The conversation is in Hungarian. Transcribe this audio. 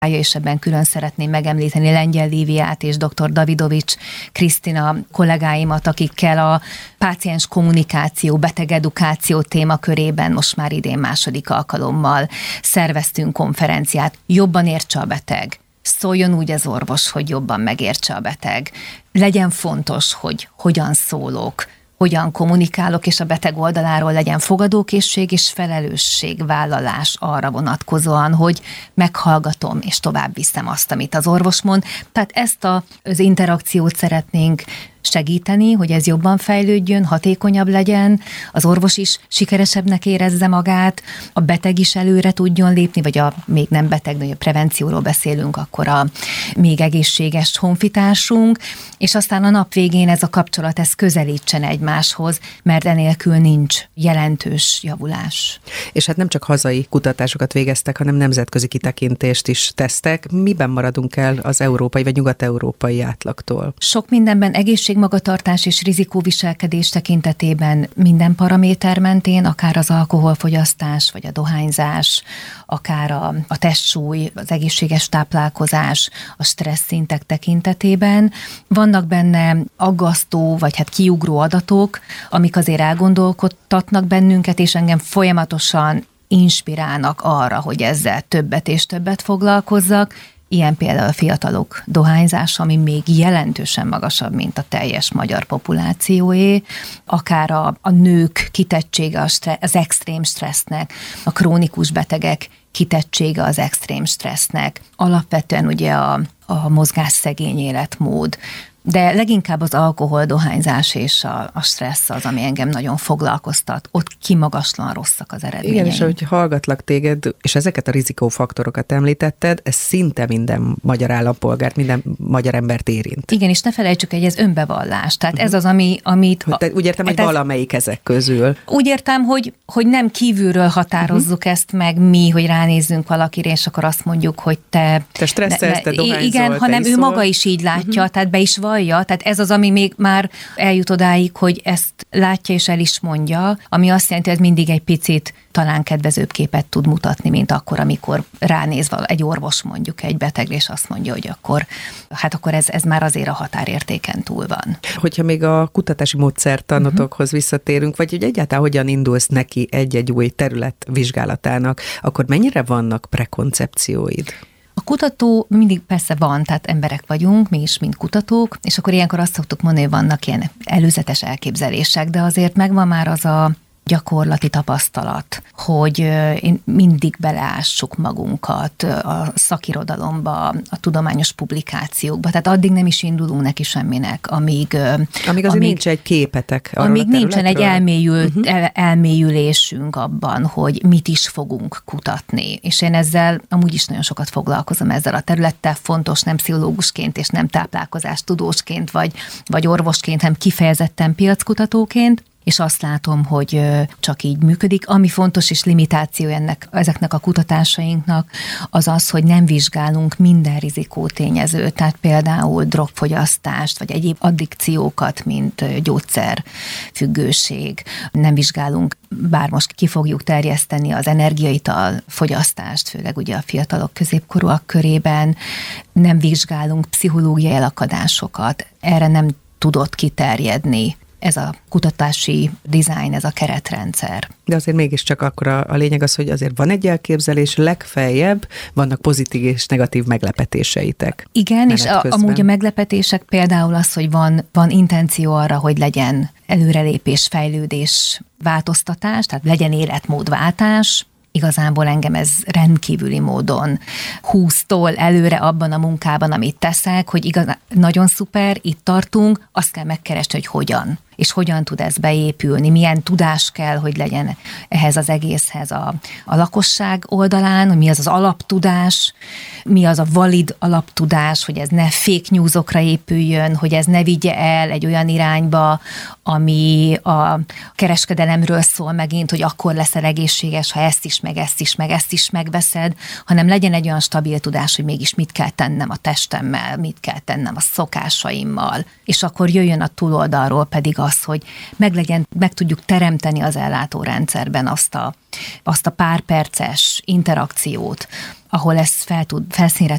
és ebben külön szeretném megemlíteni Lengyel Líviát és dr. Davidovics Krisztina kollégáimat, akikkel a páciens kommunikáció, betegedukáció témakörében most már idén második alkalommal szerveztünk konferenciát. Jobban értse a beteg. Szóljon úgy az orvos, hogy jobban megértse a beteg. Legyen fontos, hogy hogyan szólok, hogyan kommunikálok, és a beteg oldaláról legyen fogadókészség és felelősségvállalás arra vonatkozóan, hogy meghallgatom és tovább viszem azt, amit az orvos mond. Tehát ezt az interakciót szeretnénk segíteni, hogy ez jobban fejlődjön, hatékonyabb legyen, az orvos is sikeresebbnek érezze magát, a beteg is előre tudjon lépni, vagy a még nem beteg, de a prevencióról beszélünk, akkor a még egészséges honfitársunk, és aztán a nap végén ez a kapcsolat, ez közelítsen egymáshoz, mert enélkül nincs jelentős javulás. És hát nem csak hazai kutatásokat végeztek, hanem nemzetközi kitekintést is tesztek. Miben maradunk el az európai vagy nyugat-európai átlagtól? Sok mindenben egészségmagatartás és rizikóviselkedés tekintetében minden paraméter mentén, akár az alkoholfogyasztás, vagy a dohányzás, akár a testsúly, az egészséges táplálkozás, a stressz szintek tekintetében. Vannak benne aggasztó, vagy hát kiugró adatok, amik azért elgondolkodtatnak bennünket, és engem folyamatosan inspirálnak arra, hogy ezzel többet és többet foglalkozzak. Ilyen például a fiatalok dohányzása, ami még jelentősen magasabb, mint a teljes magyar populációé, akár a nők kitettsége az extrém stressznek, a krónikus betegek kitettsége az extrém stressznek, alapvetően ugye a mozgásszegény életmód, de leginkább az alkohol, dohányzás és a stressz az, ami engem nagyon foglalkoztat. Ott kimagaslan rosszak az eredményeim. Igen, és ahogy hallgatlak téged, és ezeket a rizikófaktorokat említetted, ez szinte minden magyar állampolgárt, minden magyar embert érint. Igen, és ne felejtsük, hogy ez önbevallás. Tehát ez az, amit... Úgy értem, hogy valamelyik ezek közül. Úgy értem, hogy nem kívülről határozzuk ezt meg mi, hogy ránézzünk valakire, és akkor azt mondjuk, hogy te stresszelsz, te dohányzol, igen, hanem ő maga is így látja, tehát be is vallja, tehát ez az, ami még már eljut odáig, hogy ezt látja és el is mondja, ami azt jelenti, hogy ez mindig egy picit talán kedvezőbb képet tud mutatni, mint akkor, amikor ránéz egy orvos mondjuk egy betegre, és azt mondja, hogy akkor ez már azért a határértéken túl van. Hogyha még a kutatási módszertanotokhoz visszatérünk, vagy hogy egyáltalán hogyan indulsz neki egy-egy új terület vizsgálatának, akkor mennyire vannak prekoncepcióid? A kutató mindig persze van, tehát emberek vagyunk, mi is, mint kutatók, és akkor ilyenkor azt szoktuk mondani, hogy vannak ilyen előzetes elképzelések, de azért megvan már az a gyakorlati tapasztalat, hogy én mindig beleássuk magunkat a szakirodalomba, a tudományos publikációkba, tehát addig nem is indulunk neki semminek, amíg azért nincs egy képetek arról amíg nincsen egy elmélyülésünk abban, hogy mit is fogunk kutatni. És én ezzel amúgy is nagyon sokat foglalkozom ezzel a területtel, fontos nem pszichológusként és nem táplálkozástudósként vagy orvosként, hanem kifejezetten piackutatóként, és azt látom, hogy csak így működik. Ami fontos és limitáció ezeknek a kutatásainknak, az az, hogy nem vizsgálunk minden rizikótényezőt, tehát például drogfogyasztást, vagy egyéb addikciókat, mint gyógyszerfüggőség. Nem vizsgálunk, bár most ki fogjuk terjeszteni az energiaital fogyasztást, főleg ugye a fiatalok, középkorúak körében. Nem vizsgálunk pszichológiai elakadásokat, erre nem tudott kiterjedni ez a kutatási dizájn, ez a keretrendszer. De azért mégiscsak akkor a lényeg az, hogy azért van egy elképzelés, legfeljebb vannak pozitív és negatív meglepetéseitek. Igen, és amúgy a meglepetések például az, hogy van intenció arra, hogy legyen előrelépés, fejlődés, változtatás, tehát legyen életmódváltás. Igazából engem ez rendkívüli módon húztól előre abban a munkában, amit teszek, hogy igazán nagyon szuper, itt tartunk, azt kell megkeresni, hogy hogyan. És hogyan tud ez beépülni, milyen tudás kell, hogy legyen ehhez az egészhez a lakosság oldalán, hogy mi az alaptudás, mi az a valid alaptudás, hogy ez ne fake newsokra épüljön, hogy ez ne vigye el egy olyan irányba, ami a kereskedelemről szól megint, hogy akkor leszel egészséges, ha ezt is, meg ezt is, meg ezt is megveszed, hanem legyen egy olyan stabil tudás, hogy mégis mit kell tennem a testemmel, mit kell tennem a szokásaimmal, és akkor jöjjön a túloldalról pedig az, az, hogy meg tudjuk teremteni az ellátórendszerben azt a pár perces interakciót, ahol ez felszínre